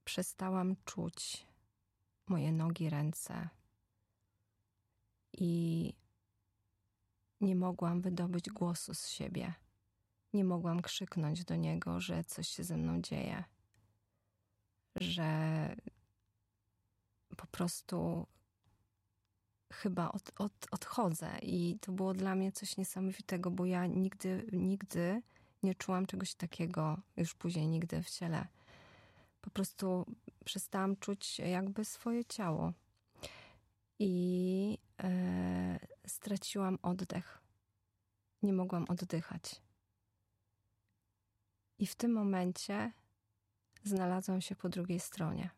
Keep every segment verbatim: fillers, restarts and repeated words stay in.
przestałam czuć moje nogi, ręce i nie mogłam wydobyć głosu z siebie. Nie mogłam krzyknąć do niego, że coś się ze mną dzieje. Że po prostu chyba od, od, odchodzę. I to było dla mnie coś niesamowitego, bo ja nigdy, nigdy nie czułam czegoś takiego, już później nigdy w ciele. Po prostu przestałam czuć jakby swoje ciało. I e, straciłam oddech. Nie mogłam oddychać. I w tym momencie znalazłam się po drugiej stronie.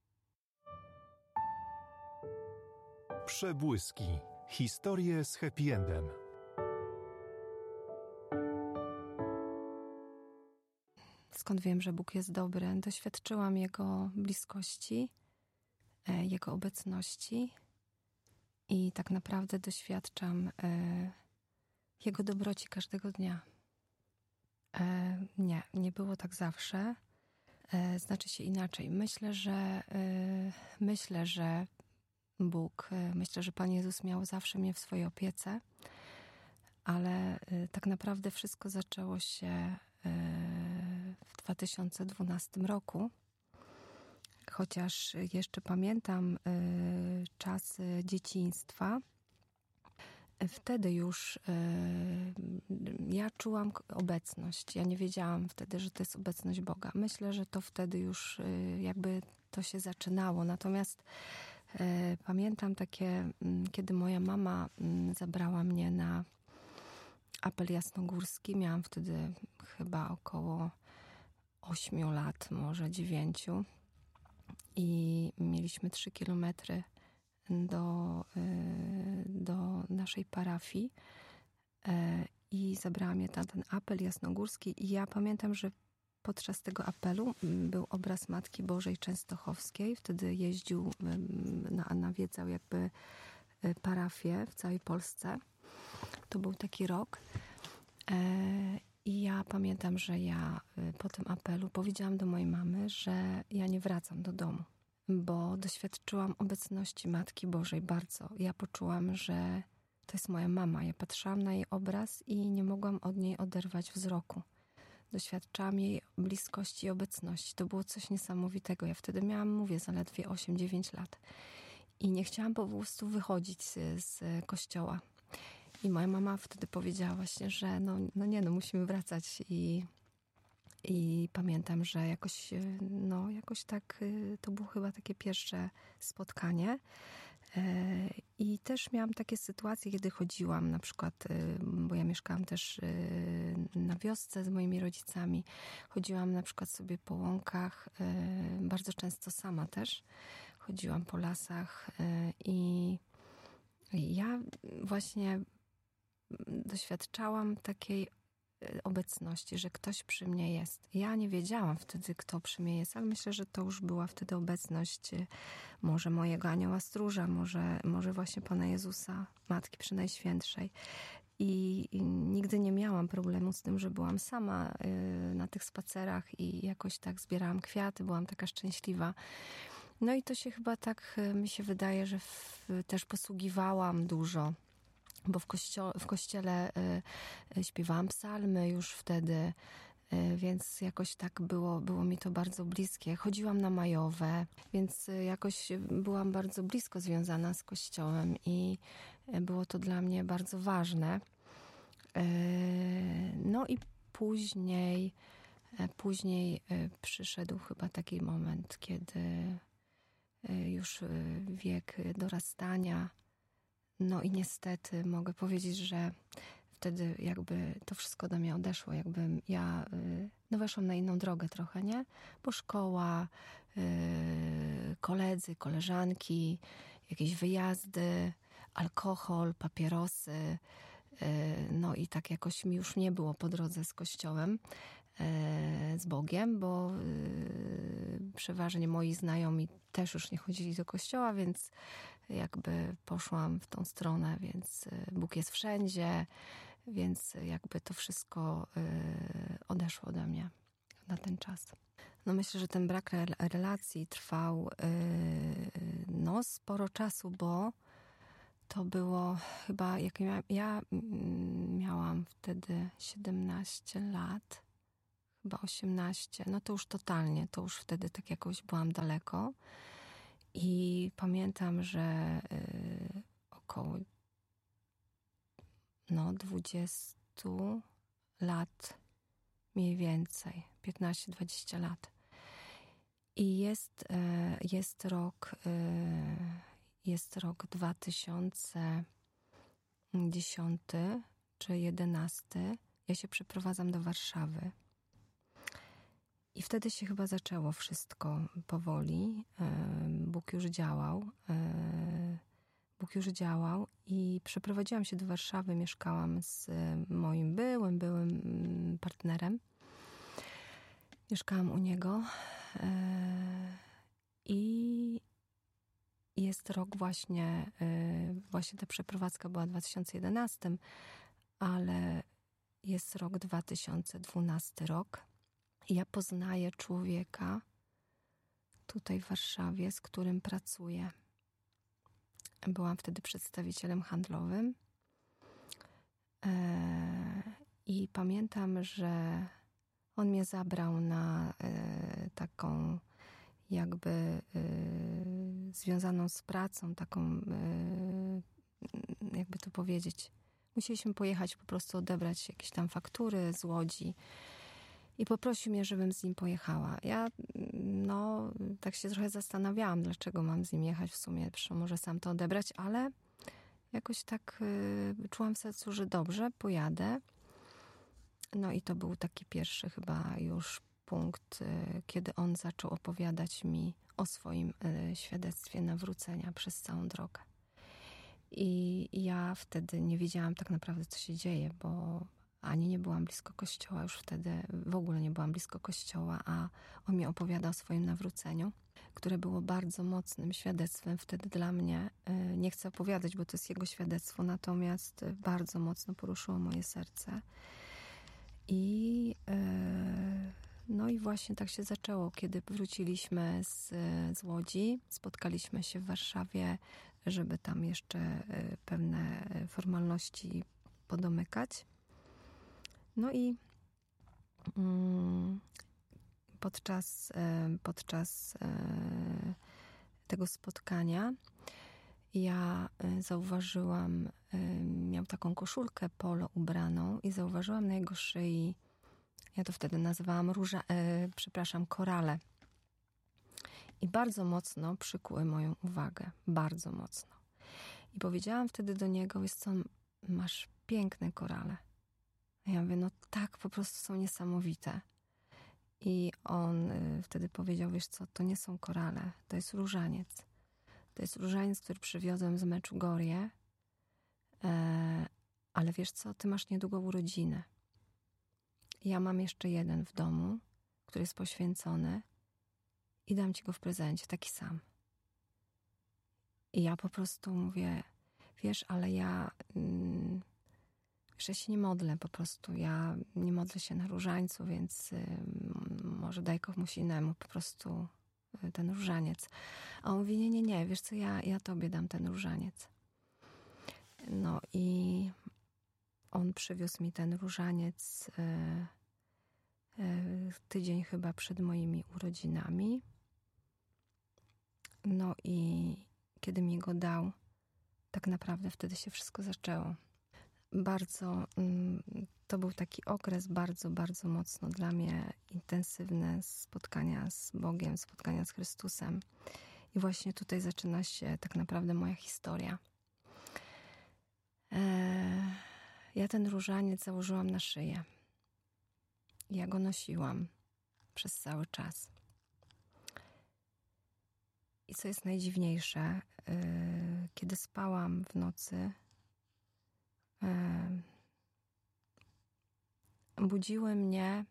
Przebłyski. Historie z happy endem. Skąd wiem, że Bóg jest dobry? Doświadczyłam Jego bliskości, Jego obecności i tak naprawdę doświadczam Jego dobroci każdego dnia. Nie, nie było tak zawsze. Znaczy się inaczej. Myślę, że myślę, że Bóg, myślę, że Pan Jezus miał zawsze mnie w swojej opiece, ale tak naprawdę wszystko zaczęło się w dwa tysiące dwunastym roku. Chociaż jeszcze pamiętam czasy dzieciństwa, wtedy już ja czułam obecność. Ja nie wiedziałam wtedy, że to jest obecność Boga. Myślę, że to wtedy już jakby to się zaczynało. Natomiast pamiętam takie, kiedy moja mama zabrała mnie na apel jasnogórski. Miałam wtedy chyba około ośmiu lat, może dziewięciu. I mieliśmy trzy kilometry do, do naszej parafii i zabrała mnie na ten apel jasnogórski i ja pamiętam, że podczas tego apelu był obraz Matki Bożej Częstochowskiej. Wtedy jeździł, nawiedzał jakby parafię w całej Polsce. To był taki rok. I ja pamiętam, że ja po tym apelu powiedziałam do mojej mamy, że ja nie wracam do domu, bo doświadczyłam obecności Matki Bożej bardzo. Ja poczułam, że to jest moja mama. Ja patrzyłam na jej obraz i nie mogłam od niej oderwać wzroku. Doświadczałam jej bliskości i obecności. To było coś niesamowitego. Ja wtedy miałam, mówię, zaledwie osiem dziewięć lat. I nie chciałam po prostu wychodzić z, z kościoła. I moja mama wtedy powiedziała właśnie, że no, no nie, no musimy wracać. I, i pamiętam, że jakoś, no jakoś tak, to było chyba takie pierwsze spotkanie. I też miałam takie sytuacje, kiedy chodziłam na przykład, bo ja mieszkałam też na wiosce z moimi rodzicami. Chodziłam na przykład sobie po łąkach, bardzo często sama też. Chodziłam po lasach i ja właśnie doświadczałam takiej obecności, że ktoś przy mnie jest. Ja nie wiedziałam wtedy, kto przy mnie jest, ale myślę, że to już była wtedy obecność może mojego anioła stróża, może, może właśnie Pana Jezusa, Matki Przenajświętszej. I, I nigdy nie miałam problemu z tym, że byłam sama na tych spacerach i jakoś tak zbierałam kwiaty, byłam taka szczęśliwa. No i to się chyba tak, mi się wydaje, że w, też posługiwałam dużo, bo w, kościo- w kościele y, śpiewałam psalmy już wtedy, y, więc jakoś tak było, było mi to bardzo bliskie. Chodziłam na majowe, więc y, jakoś byłam bardzo blisko związana z kościołem i y, było to dla mnie bardzo ważne. Y, no i później, y, później y, przyszedł chyba taki moment, kiedy y, już y, wiek dorastania. No i niestety mogę powiedzieć, że wtedy jakby to wszystko do mnie odeszło, jakbym ja no weszłam na inną drogę trochę, nie? Bo szkoła, koledzy, koleżanki, jakieś wyjazdy, alkohol, papierosy, no i tak jakoś mi już nie było po drodze z Kościołem, z Bogiem, bo przeważnie moi znajomi też już nie chodzili do kościoła, więc jakby poszłam w tą stronę, więc Bóg jest wszędzie, więc jakby to wszystko odeszło ode mnie na ten czas. No myślę, że ten brak re- relacji trwał yy, no sporo czasu, bo to było chyba, jak ja, ja miałam wtedy siedemnaście lat, chyba osiemnaście, no to już totalnie, to już wtedy tak jakoś byłam daleko i pamiętam, że yy, około no dwudziestu lat mniej więcej, piętnaście dwadzieścia lat. I jest, jest rok, jest rok dwa tysiące dziesiąty czy jedenasty. Ja się przeprowadzam do Warszawy. I wtedy się chyba zaczęło wszystko powoli. Bóg już działał. Bóg już działał i przeprowadziłam się do Warszawy. Mieszkałam z moim byłym, byłym partnerem. Mieszkałam u niego i jest rok właśnie, właśnie ta przeprowadzka była w dwa tysiące jedenastym, ale jest rok dwa tysiące dwunasty rok. I ja poznaję człowieka tutaj w Warszawie, z którym pracuję. Byłam wtedy przedstawicielem handlowym i pamiętam, że on mnie zabrał na y, taką jakby y, związaną z pracą, taką y, jakby to powiedzieć. Musieliśmy pojechać po prostu odebrać jakieś tam faktury z Łodzi i poprosił mnie, żebym z nim pojechała. Ja no tak się trochę zastanawiałam, dlaczego mam z nim jechać w sumie, przecież może sam to odebrać, ale jakoś tak y, czułam w sercu, że dobrze, pojadę. No i to był taki pierwszy chyba już punkt, kiedy on zaczął opowiadać mi o swoim świadectwie nawrócenia przez całą drogę. I ja wtedy nie wiedziałam tak naprawdę, co się dzieje, bo ani nie byłam blisko kościoła, już wtedy w ogóle nie byłam blisko kościoła, a on mi opowiada o swoim nawróceniu, które było bardzo mocnym świadectwem wtedy dla mnie. Nie chcę opowiadać, bo to jest jego świadectwo, natomiast bardzo mocno poruszyło moje serce. I no i właśnie tak się zaczęło, kiedy wróciliśmy z, z Łodzi, spotkaliśmy się w Warszawie, żeby tam jeszcze pewne formalności podomykać. No i podczas, podczas tego spotkania ja zauważyłam, miał taką koszulkę polo ubraną i zauważyłam na jego szyi, ja to wtedy nazywałam róża, e, przepraszam, korale. I bardzo mocno przykuły moją uwagę, bardzo mocno. I powiedziałam wtedy do niego, wiesz co, masz piękne korale. A ja mówię, no tak, po prostu są niesamowite. I on y, wtedy powiedział, wiesz co, to nie są korale, to jest różaniec. To jest różaniec, który przywiozłem z Meczugorie, e, ale wiesz co, ty masz niedługo urodziny. Ja mam jeszcze jeden w domu, który jest poświęcony i dam ci go w prezencie, taki sam. I ja po prostu mówię, wiesz, ale ja, mm, wiesz, ja się nie modlę po prostu, ja nie modlę się na różańcu, więc y, może daj komuś innemu po prostu y, ten różaniec. A on mówi, nie, nie, nie, wiesz co, ja, ja tobie dam ten różaniec. No i on przywiózł mi ten różaniec y, y, tydzień chyba przed moimi urodzinami. No i kiedy mi go dał, tak naprawdę wtedy się wszystko zaczęło. Bardzo, to był taki okres bardzo, bardzo mocno dla mnie intensywne spotkania z Bogiem, spotkania z Chrystusem. I właśnie tutaj zaczyna się tak naprawdę moja historia. Ja ten różaniec założyłam na szyję. Ja go nosiłam przez cały czas. I co jest najdziwniejsze, kiedy spałam w nocy, budziły mnie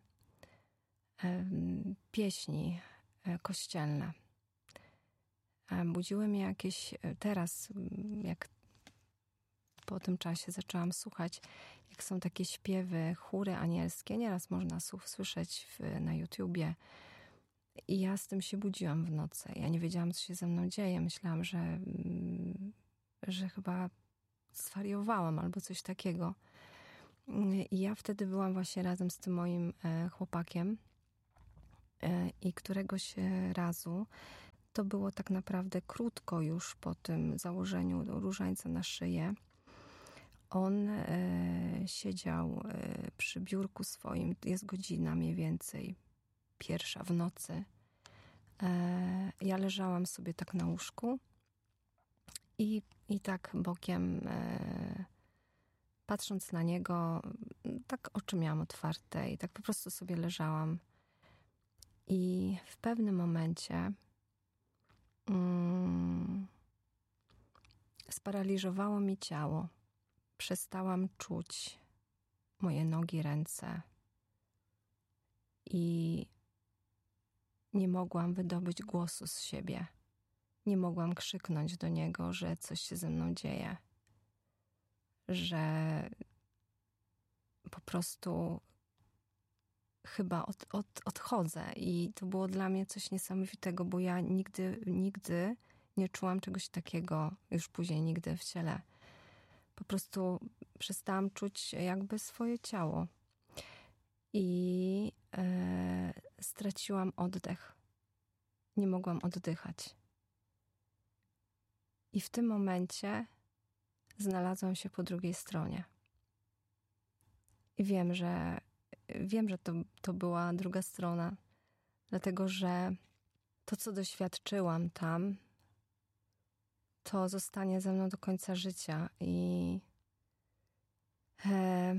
pieśni kościelne. Budziły mnie jakieś, teraz jak po tym czasie zaczęłam słuchać, jak są takie śpiewy, chóry anielskie, nieraz można słyszeć w, na YouTubie, I ja z tym się budziłam w nocy. Ja nie wiedziałam, co się ze mną dzieje. Myślałam, że, że chyba zwariowałam albo coś takiego. I ja wtedy byłam właśnie razem z tym moim chłopakiem i któregoś razu, to było tak naprawdę krótko już po tym założeniu różańca na szyję, on e, siedział e, przy biurku swoim, jest godzina mniej więcej, pierwsza w nocy. E, ja leżałam sobie tak na łóżku i, i tak bokiem, e, patrząc na niego, tak oczy miałam otwarte i tak po prostu sobie leżałam. I w pewnym momencie mm, sparaliżowało mi ciało. Przestałam czuć moje nogi, ręce i nie mogłam wydobyć głosu z siebie. Nie mogłam krzyknąć do niego, że coś się ze mną dzieje, że po prostu chyba od, od, odchodzę. I to było dla mnie coś niesamowitego, bo ja nigdy, nigdy nie czułam czegoś takiego, już później nigdy w ciele. Po prostu przestałam czuć jakby swoje ciało i e, straciłam oddech. Nie mogłam oddychać. I w tym momencie znalazłam się po drugiej stronie. I wiem, że wiem, że to, to była druga strona, dlatego że to, co doświadczyłam tam, to zostanie ze mną do końca życia i e,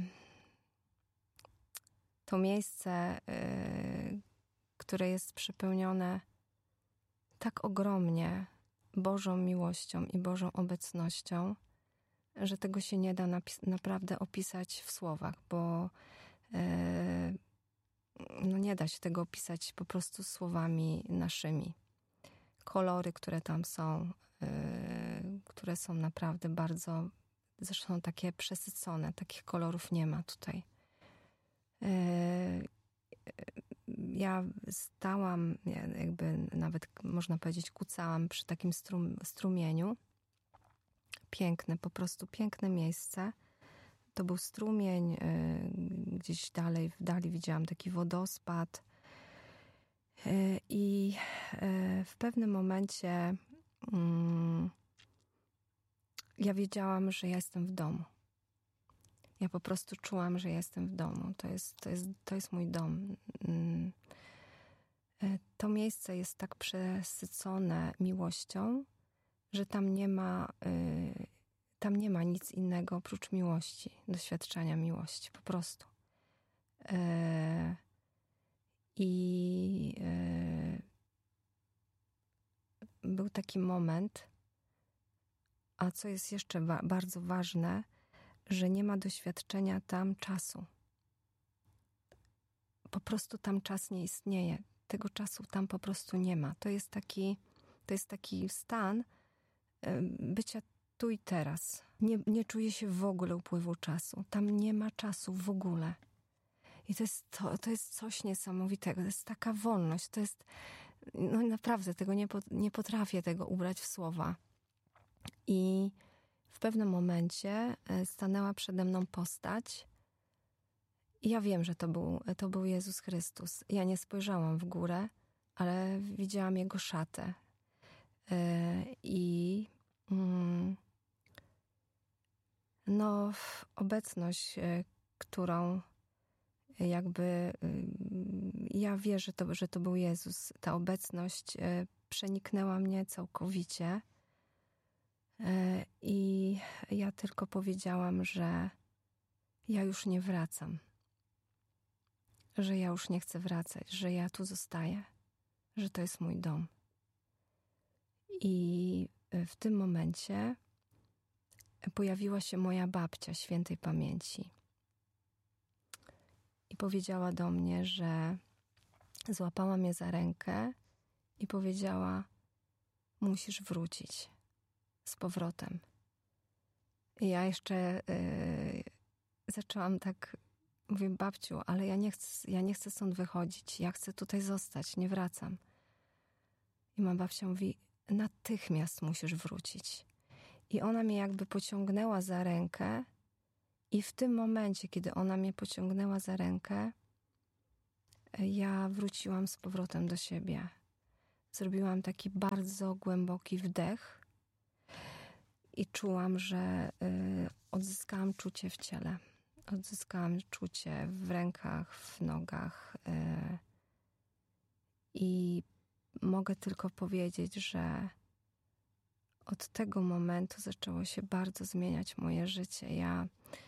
to miejsce, e, które jest przepełnione tak ogromnie Bożą miłością i Bożą obecnością, że tego się nie da napis- naprawdę opisać w słowach, bo e, no nie da się tego opisać po prostu słowami naszymi. Kolory, które tam są, które są naprawdę bardzo, zresztą takie przesycone, takich kolorów nie ma tutaj. Ja stałam, jakby nawet można powiedzieć kucałam przy takim strum, strumieniu. Piękne, po prostu piękne miejsce. To był strumień, gdzieś dalej, w dali widziałam taki wodospad i w pewnym momencie ja wiedziałam, że ja jestem w domu. Ja po prostu czułam, że jestem w domu. To jest, to jest, to jest mój dom. To miejsce jest tak przesycone miłością, że tam nie ma, tam nie ma nic innego oprócz miłości, doświadczenia miłości, po prostu. I był taki moment, a co jest jeszcze wa- bardzo ważne, że nie ma doświadczenia tam czasu. Po prostu tam czas nie istnieje. Tego czasu tam po prostu nie ma. To jest taki, to jest taki stan bycia tu i teraz. Nie, nie czuje się w ogóle upływu czasu. Tam nie ma czasu w ogóle. I to jest, to, to jest coś niesamowitego. To jest taka wolność. To jest, no naprawdę, tego nie, nie potrafię tego ubrać w słowa. I w pewnym momencie stanęła przede mną postać i ja wiem, że to był, to był Jezus Chrystus. Ja nie spojrzałam w górę, ale widziałam Jego szatę. I no, obecność, którą jakby ja wierzę, to, że to był Jezus. Ta obecność przeniknęła mnie całkowicie. I ja tylko powiedziałam, że ja już nie wracam. Że ja już nie chcę wracać, że ja tu zostaję, że to jest mój dom. I w tym momencie pojawiła się moja babcia świętej pamięci. I powiedziała do mnie, że złapała mnie za rękę i powiedziała: musisz wrócić z powrotem. I ja jeszcze yy, zaczęłam tak mówię, babciu, ale ja nie chcę, ja nie chcę stąd wychodzić, ja chcę tutaj zostać, nie wracam. I moja babcia mówi, natychmiast musisz wrócić. I ona mnie jakby pociągnęła za rękę i w tym momencie, kiedy ona mnie pociągnęła za rękę, ja wróciłam z powrotem do siebie. Zrobiłam taki bardzo głęboki wdech i czułam, że y, odzyskałam czucie w ciele. Odzyskałam czucie w rękach, w nogach. Y, I mogę tylko powiedzieć, że od tego momentu zaczęło się bardzo zmieniać moje życie. Ja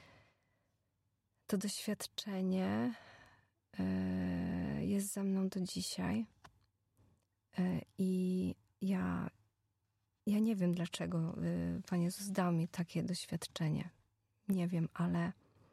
to doświadczenie y, jest ze mną do dzisiaj. Y, I ja, ja nie wiem, dlaczego y, Pan Jezus dał mi takie doświadczenie. Nie wiem, ale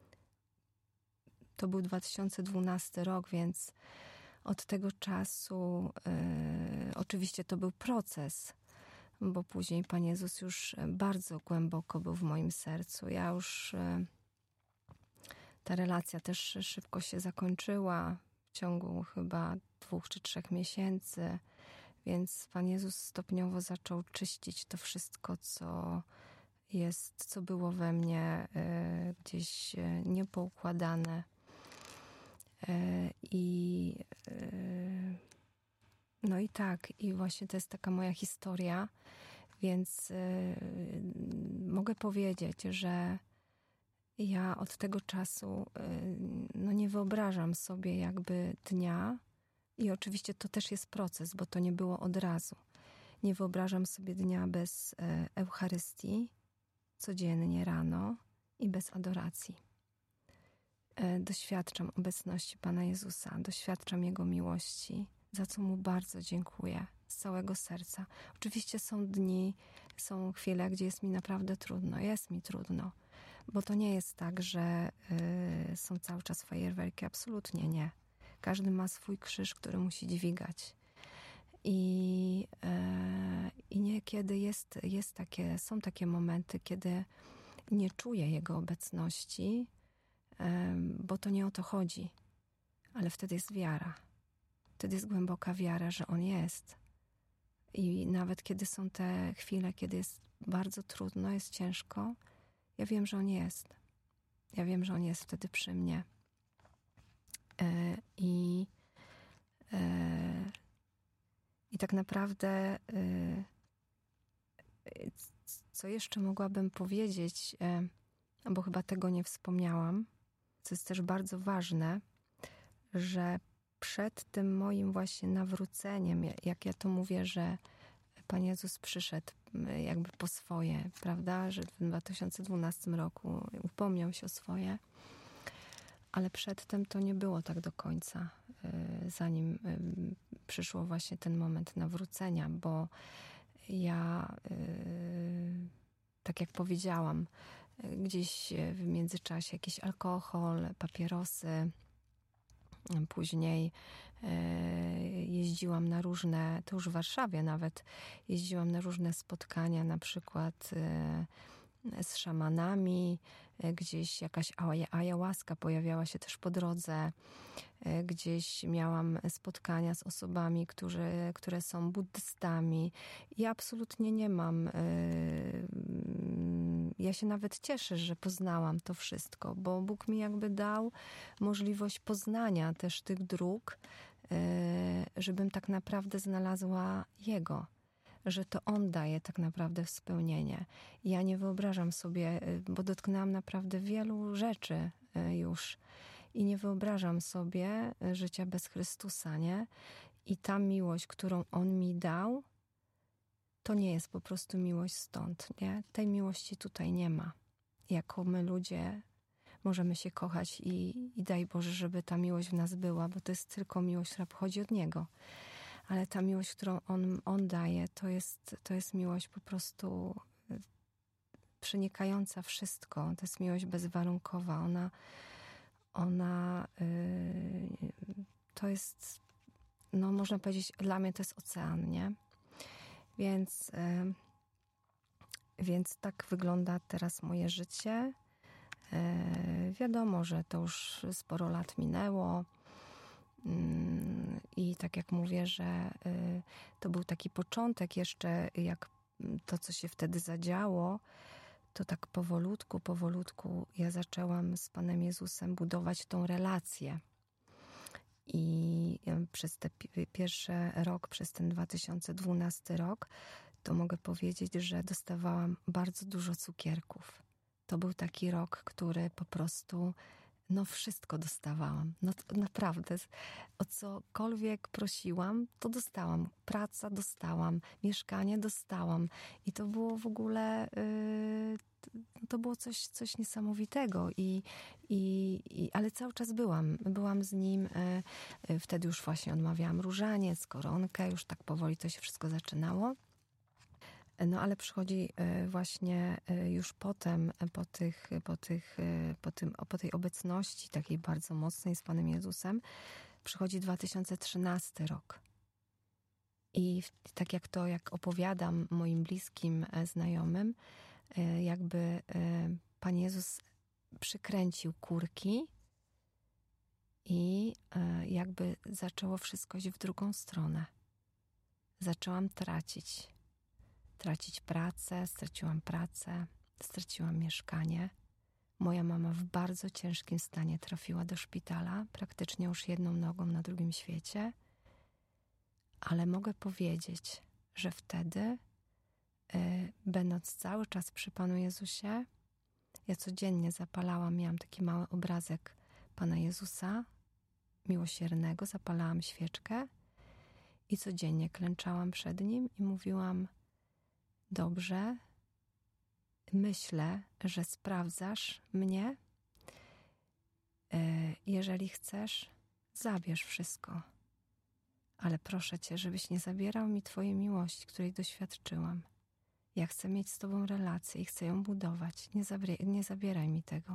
to był dwa tysiące dwunasty rok, więc od tego czasu y, oczywiście to był proces, bo później Pan Jezus już bardzo głęboko był w moim sercu. Ja już, y, ta relacja też szybko się zakończyła w ciągu chyba dwóch czy trzech miesięcy, więc Pan Jezus stopniowo zaczął czyścić to wszystko, co jest, co było we mnie y, gdzieś y, niepoukładane. Y, I y, no i tak, i właśnie to jest taka moja historia, więc y, mogę powiedzieć, że ja od tego czasu y, no nie wyobrażam sobie jakby dnia, i oczywiście to też jest proces, bo to nie było od razu. Nie wyobrażam sobie dnia bez e, Eucharystii, codziennie rano i bez adoracji. E, doświadczam obecności Pana Jezusa, doświadczam Jego miłości, za co Mu bardzo dziękuję z całego serca. Oczywiście są dni, są chwile, gdzie jest mi naprawdę trudno, jest mi trudno, bo to nie jest tak, że y, są cały czas fajerwerki, absolutnie nie. Każdy ma swój krzyż, który musi dźwigać. I, e, i niekiedy jest, jest takie, są takie momenty, kiedy nie czuję Jego obecności, e, bo to nie o to chodzi. Ale wtedy jest wiara. Wtedy jest głęboka wiara, że On jest. I nawet kiedy są te chwile, kiedy jest bardzo trudno, jest ciężko, ja wiem, że On jest. Ja wiem, że On jest wtedy przy mnie. I, i tak naprawdę co jeszcze mogłabym powiedzieć, bo chyba tego nie wspomniałam, co jest też bardzo ważne, że przed tym moim właśnie nawróceniem, jak ja to mówię, że Pan Jezus przyszedł jakby po swoje, prawda, że w dwa tysiące dwunastym roku upomniał się o swoje, ale przedtem to nie było tak do końca, zanim przyszło właśnie ten moment nawrócenia, bo ja, tak jak powiedziałam, gdzieś w międzyczasie jakiś alkohol, papierosy, później jeździłam na różne, to już w Warszawie nawet, jeździłam na różne spotkania, na przykład z szamanami, gdzieś jakaś ayahuasca pojawiała się też po drodze, gdzieś miałam spotkania z osobami, którzy, które są buddystami. Ja absolutnie nie mam, ja się nawet cieszę, że poznałam to wszystko, bo Bóg mi jakby dał możliwość poznania też tych dróg, żebym tak naprawdę znalazła Jego. Że to On daje tak naprawdę spełnienie. Ja nie wyobrażam sobie, bo dotknęłam naprawdę wielu rzeczy już i nie wyobrażam sobie życia bez Chrystusa, nie? I ta miłość, którą On mi dał, to nie jest po prostu miłość stąd, nie? Tej miłości tutaj nie ma. Jako my ludzie możemy się kochać i, i daj Boże, żeby ta miłość w nas była, bo to jest tylko miłość, która pochodzi od Niego. Ale ta miłość, którą on, on daje, to jest, to jest miłość po prostu przenikająca wszystko. To jest miłość bezwarunkowa. Ona, ona yy, to jest, no można powiedzieć, dla mnie to jest ocean, nie? Więc, yy, więc tak wygląda teraz moje życie. Wiadomo, że to już sporo lat minęło i tak jak mówię, że to był taki początek jeszcze, jak to, co się wtedy zadziało, to tak powolutku, powolutku ja zaczęłam z Panem Jezusem budować tą relację. I przez ten pierwszy rok, przez ten dwa tysiące dwunasty rok, to mogę powiedzieć, że dostawałam bardzo dużo cukierków. To był taki rok, który po prostu, no wszystko dostawałam. No naprawdę, o cokolwiek prosiłam, to dostałam. Praca dostałam, mieszkanie dostałam. I to było w ogóle, yy, to było coś, coś niesamowitego. I, i, i, ale cały czas byłam. Byłam z nim. Yy, wtedy już właśnie odmawiałam różaniec, koronkę. Już tak powoli to się wszystko zaczynało. No ale przychodzi właśnie już potem, po, tych, po, tych, po, tym, po tej obecności takiej bardzo mocnej z Panem Jezusem, przychodzi dwa tysiące trzynasty rok. I tak jak to, jak opowiadam moim bliskim znajomym, jakby Pan Jezus przykręcił kurki i jakby zaczęło wszystko iść w drugą stronę. Zaczęłam tracić. Tracić pracę, straciłam pracę, straciłam mieszkanie. Moja mama w bardzo ciężkim stanie trafiła do szpitala, praktycznie już jedną nogą na drugim świecie. Ale mogę powiedzieć, że wtedy, yy, będąc cały czas przy Panu Jezusie, ja codziennie zapalałam, miałam taki mały obrazek Pana Jezusa, miłosiernego, zapalałam świeczkę i codziennie klęczałam przed Nim i mówiłam: dobrze, myślę, że sprawdzasz mnie. Jeżeli chcesz, zabierz wszystko. Ale proszę Cię, żebyś nie zabierał mi Twojej miłości, której doświadczyłam. Ja chcę mieć z Tobą relację i chcę ją budować. Nie, zabie- nie zabieraj mi tego.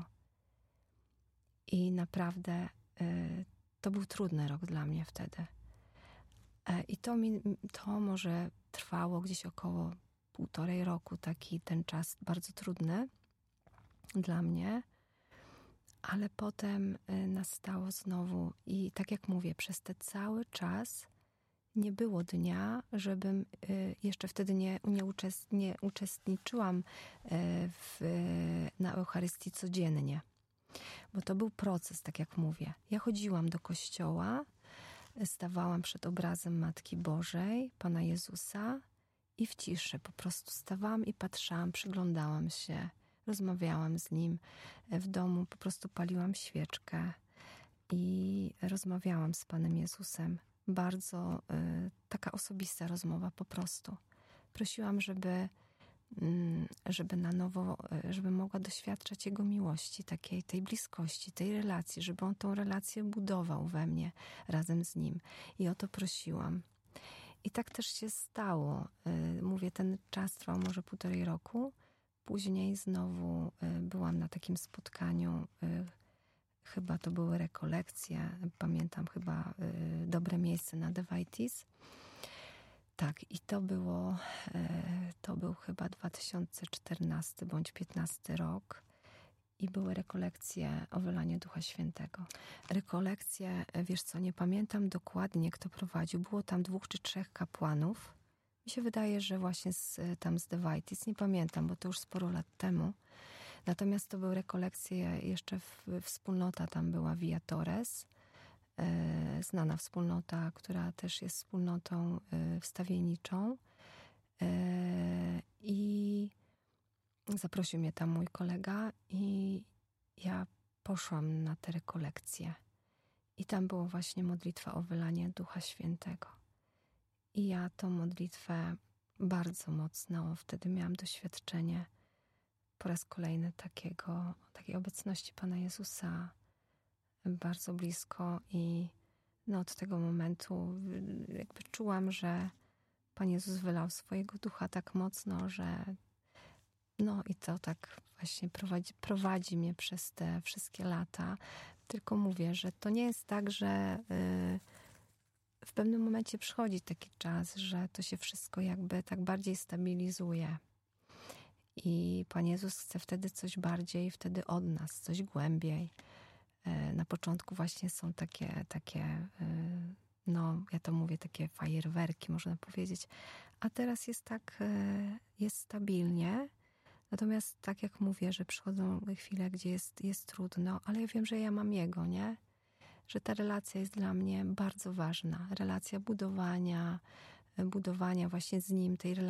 I naprawdę y, to był trudny rok dla mnie wtedy. Y, I to, mi, to może trwało gdzieś około półtorej roku, taki ten czas bardzo trudny dla mnie, ale potem nastało znowu i tak jak mówię, przez ten cały czas nie było dnia, żebym jeszcze wtedy nie, nie, uczest, nie uczestniczyłam w, na Eucharystii codziennie, bo to był proces, tak jak mówię. Ja chodziłam do kościoła, stawałam przed obrazem Matki Bożej, Pana Jezusa, i w ciszy po prostu stawałam i patrzałam, przyglądałam się, rozmawiałam z Nim w domu, po prostu paliłam świeczkę i rozmawiałam z Panem Jezusem. Bardzo y, taka osobista rozmowa po prostu. Prosiłam, żeby, y, żeby na nowo, y, żeby mogła doświadczać Jego miłości, takiej, tej bliskości, tej relacji, żeby On tą relację budował we mnie razem z Nim. I o to prosiłam. I tak też się stało. Mówię, ten czas trwał może półtorej roku. Później znowu byłam na takim spotkaniu, chyba to były rekolekcje, pamiętam chyba Dobre miejsce na Devaitis. Tak, i to było, to był chyba dwa tysiące czternasty bądź piętnasty rok. I były rekolekcje o wylaniu Ducha Świętego. Rekolekcje, wiesz co, nie pamiętam dokładnie, kto prowadził. Było tam dwóch czy trzech kapłanów. Mi się wydaje, że właśnie z, tam z Devaitis, nie pamiętam, bo to już sporo lat temu. Natomiast to były rekolekcje, jeszcze w, wspólnota tam była Via Torres, e, znana wspólnota, która też jest wspólnotą e, wstawienniczą. E, I zaprosił mnie tam mój kolega i ja poszłam na te rekolekcje. I tam była właśnie modlitwa o wylanie Ducha Świętego. I ja tą modlitwę bardzo mocno, wtedy miałam doświadczenie po raz kolejny takiego, takiej obecności Pana Jezusa bardzo blisko i no od tego momentu jakby czułam, że Pan Jezus wylał swojego Ducha tak mocno, że no i to tak właśnie prowadzi, prowadzi mnie przez te wszystkie lata. Tylko mówię, że to nie jest tak, że yy, w pewnym momencie przychodzi taki czas, że to się wszystko jakby tak bardziej stabilizuje. I Pan Jezus chce wtedy coś bardziej, wtedy od nas, coś głębiej. Na początku właśnie są takie, takie, no ja to mówię, takie fajerwerki, można powiedzieć. A teraz jest tak, jest stabilnie. Natomiast tak jak mówię, że przychodzą chwile, gdzie jest, jest trudno, ale ja wiem, że ja mam Jego, nie? Że ta relacja jest dla mnie bardzo ważna. Relacja budowania, budowania właśnie z Nim tej relacji.